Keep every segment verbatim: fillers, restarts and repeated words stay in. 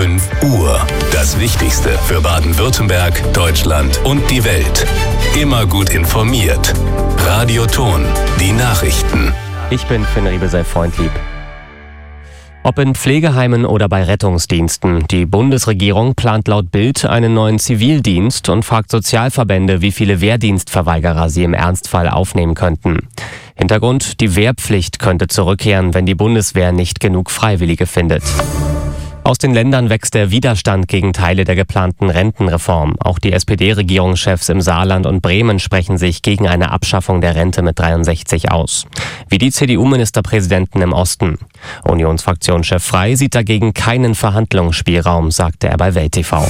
fünf Uhr. Das Wichtigste für Baden-Württemberg, Deutschland und die Welt. Immer gut informiert. Radio Ton, die Nachrichten. Ich bin Finn Riebesell-Freundlieb. Ob in Pflegeheimen oder bei Rettungsdiensten, die Bundesregierung plant laut Bild einen neuen Zivildienst und fragt Sozialverbände, wie viele Wehrdienstverweigerer sie im Ernstfall aufnehmen könnten. Hintergrund: Die Wehrpflicht könnte zurückkehren, wenn die Bundeswehr nicht genug Freiwillige findet. Aus den Ländern wächst der Widerstand gegen Teile der geplanten Rentenreform. Auch die S P D-Regierungschefs im Saarland und Bremen sprechen sich gegen eine Abschaffung der Rente mit dreiundsechzig aus. Wie die C D U-Ministerpräsidenten im Osten. Unionsfraktionschef Frey sieht dagegen keinen Verhandlungsspielraum, sagte er bei Welt T V.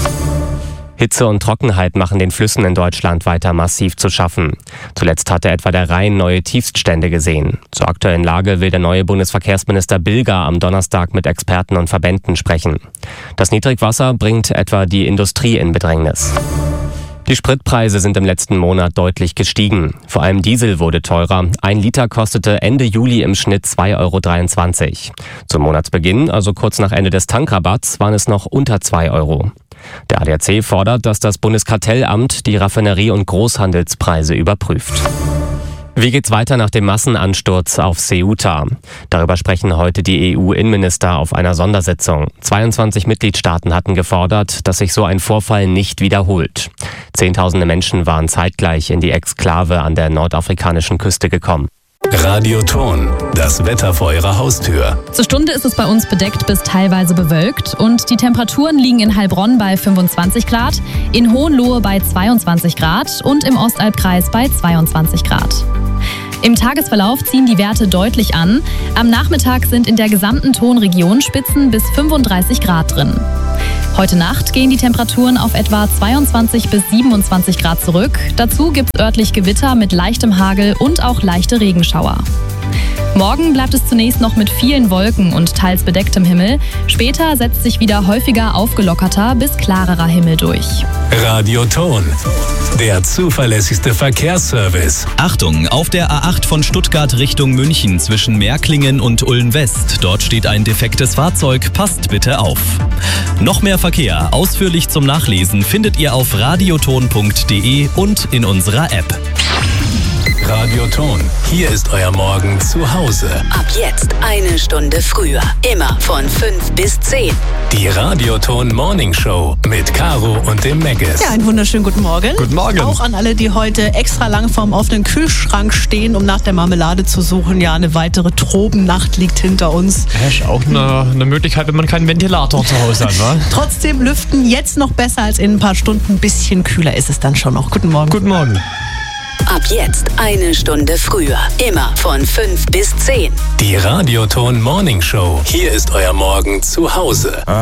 Hitze und Trockenheit machen den Flüssen in Deutschland weiter massiv zu schaffen. Zuletzt hatte etwa der Rhein neue Tiefststände gesehen. Zur aktuellen Lage will der neue Bundesverkehrsminister Bilger am Donnerstag mit Experten und Verbänden sprechen. Das Niedrigwasser bringt etwa die Industrie in Bedrängnis. Die Spritpreise sind im letzten Monat deutlich gestiegen. Vor allem Diesel wurde teurer. Ein Liter kostete Ende Juli im Schnitt zwei Euro dreiundzwanzig. Zum Monatsbeginn, also kurz nach Ende des Tankrabatts, waren es noch unter zwei Euro. Der A D A C fordert, dass das Bundeskartellamt die Raffinerie- und Großhandelspreise überprüft. Wie geht's weiter nach dem Massenansturz auf Ceuta? Darüber sprechen heute die E U-Innenminister auf einer Sondersitzung. zweiundzwanzig Mitgliedstaaten hatten gefordert, dass sich so ein Vorfall nicht wiederholt. Zehntausende Menschen waren zeitgleich in die Exklave an der nordafrikanischen Küste gekommen. Radio Ton, das Wetter vor Ihrer Haustür. Zur Stunde ist es bei uns bedeckt bis teilweise bewölkt und die Temperaturen liegen in Heilbronn bei fünfundzwanzig Grad, in Hohenlohe bei zweiundzwanzig Grad und im Ostalbkreis bei zweiundzwanzig Grad. Im Tagesverlauf ziehen die Werte deutlich an. Am Nachmittag sind in der gesamten Tonregion Spitzen bis fünfunddreißig Grad drin. Heute Nacht gehen die Temperaturen auf etwa zweiundzwanzig bis siebenundzwanzig Grad zurück. Dazu gibt es örtlich Gewitter mit leichtem Hagel und auch leichte Regenschauer. Morgen bleibt es zunächst noch mit vielen Wolken und teils bedecktem Himmel. Später setzt sich wieder häufiger aufgelockerter bis klarerer Himmel durch. Radio Ton, der zuverlässigste Verkehrsservice. Achtung, auf der A acht von Stuttgart Richtung München zwischen Märklingen und Ulm-West. Dort steht ein defektes Fahrzeug, passt bitte auf. Noch mehr Verkehr, ausführlich zum Nachlesen, findet ihr auf radioton punkt de und in unserer App. Radio Ton, hier ist euer Morgen zu Hause. Ab jetzt eine Stunde früher. Immer von fünf bis zehn. Die Radio Ton Morning Show mit Caro und dem Megas. Ja, einen wunderschönen guten Morgen. Guten Morgen. Auch an alle, die heute extra lang vorm offenen Kühlschrank stehen, um nach der Marmelade zu suchen. Ja, eine weitere Tropennacht liegt hinter uns. Ja, ist auch eine, eine Möglichkeit, wenn man keinen Ventilator zu Hause hat, wa? Trotzdem lüften jetzt noch besser als in ein paar Stunden. Ein bisschen kühler ist es dann schon noch. Guten Morgen. Guten Morgen. Ab jetzt eine Stunde früher. Immer von fünf bis zehn. Die Radio Ton Morning Show. Hier ist euer Morgen zu Hause.